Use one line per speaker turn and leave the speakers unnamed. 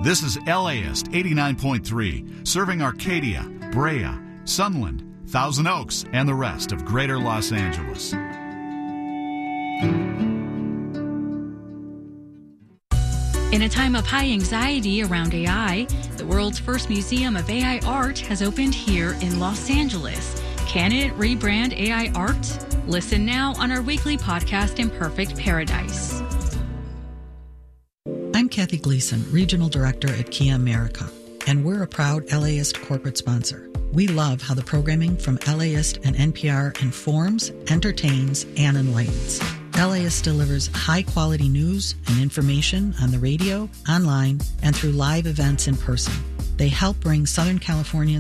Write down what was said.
This is LAist 89.3, serving Arcadia, Brea, Sunland, Thousand Oaks, and the rest of Greater Los Angeles.
In a time of high anxiety around AI, the world's first museum of AI art has opened here in Los Angeles. Can it rebrand AI art? Listen now on our weekly podcast, Imperfect Paradise.
I'm Kathy Gleason, Regional Director at Kia America, and we're a proud LAist corporate sponsor. We love how the programming from LAist and NPR informs, entertains, and enlightens. LAist delivers high-quality news and information on the radio, online, and through live events in person. They help bring Southern California